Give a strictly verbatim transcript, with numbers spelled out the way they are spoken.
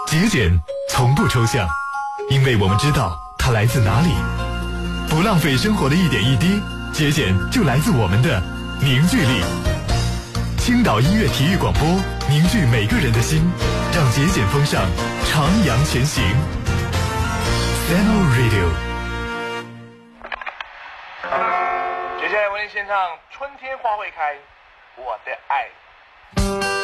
节俭从不抽象，因为我们知道它来自哪里。不浪费生活的一点一滴，节俭就来自我们的凝聚力。青岛音乐体育广播凝聚每个人的心，让节俭风尚徜徉前行。Sano Radio。 接下来为您献唱《春天花会开》，我的爱。